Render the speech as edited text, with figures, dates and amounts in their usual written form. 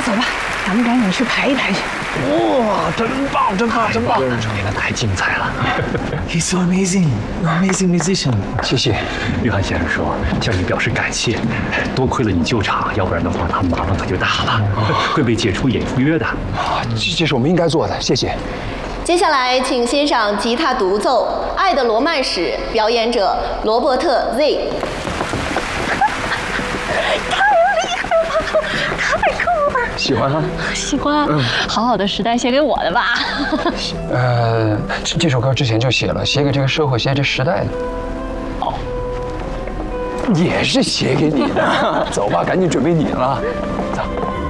走吧，咱们赶紧去排一排去。 哇，真棒，真棒，真棒！ 这个太精彩了。 He's so amazing, amazing musician。 谢谢。约翰先生说向你表示感谢，多亏了你救场，要不然的话他们麻烦可就大了，会被解除演出约的。 啊，这是我们应该做的，谢谢。 接下来，请欣赏吉他独奏《爱的罗曼史》，表演者罗伯特 Z。 太酷了！ 喜欢哈？ 喜欢，好好的时代写给我的吧。 这首歌之前就写了，写给这个社会，写给这时代的。哦，也是写给你的。走吧，赶紧准备你了。